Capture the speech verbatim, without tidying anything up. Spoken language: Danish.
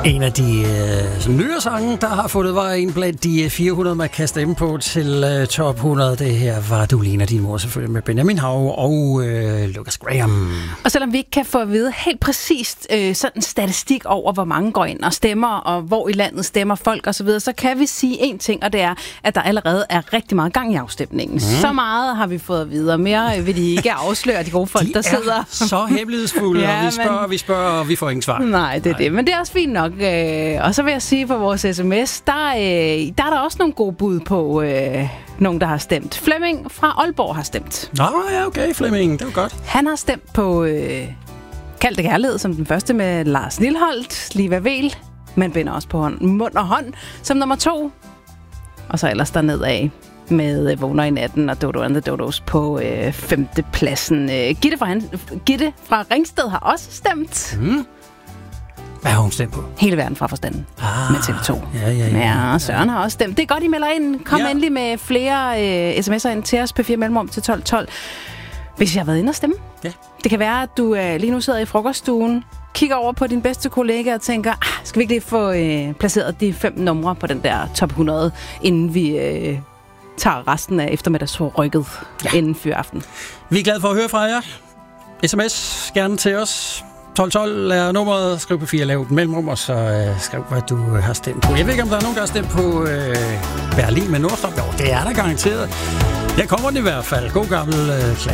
En af de øh, nyere sange, der har fundet vej ind blandt de fire hundrede, man kan stemme på til øh, top hundrede. Det her var Du ligner din mor, selvfølgelig med Benjamin Hav og øh, Lucas Graham. Og selvom vi ikke kan få at vide helt præcist øh, sådan en statistik over, hvor mange går ind og stemmer, og hvor i landet stemmer folk osv., så, så kan vi sige én ting, og det er, at der allerede er rigtig meget gang i afstemningen. Mm. Så meget har vi fået at vide, og mere vil de ikke afsløre, de gode folk, de der sidder. Er så hemmelighedsfulde, ja, og vi spørger, men... vi spørger, og vi får ingen svar. Nej, det er Nej. det, men det er også fint nok. Og så vil jeg sige på vores sms, der, der er der også nogle gode bud på øh, nogen, der har stemt. Flemming fra Aalborg har stemt. Nå ja, okay, Flemming, det var godt. Han har stemt på øh, Kald det kærlighed som den første med Lars Lilholt, Liva Vel, Man binder også på hånd, mund og hånd som nummer to. Og så ellers dernedad med øh, Vågner i natten og Dodo and the Dodos på øh, femtepladsen. Øh, Gitte, fra han, Gitte fra Ringsted har også stemt. Mm. Hvad har hun stemt på? Hele verden fra forstanden ah, med T V to. Ja, ja, ja. Ja, Søren har også stemt. Det er godt, I melder ind. Kom ja. endelig med flere øh, sms'er ind til os på fire mellemrum til tolv tolv, hvis jeg har været inde og stemme. Ja. Det kan være, at du øh, lige nu sidder i frokoststuen, kigger over på din bedste kollega og tænker, ah, skal vi ikke lige få øh, placeret de fem numre på den der top hundrede, inden vi øh, tager resten af eftermiddagsrykket ja. inden fyraften. Vi er glade for at høre fra jer. Sms gerne til os. tolv tolv er nummeret. Skriv på fire, lav et mellemrum, og så øh, skriv, hvad du har stemt på. Jeg ved ikke, om der er nogen, der har stemt på øh, Berlin med Nordstop. Jo, det er der garanteret. Jeg kommer den i hvert fald. God gammel øh,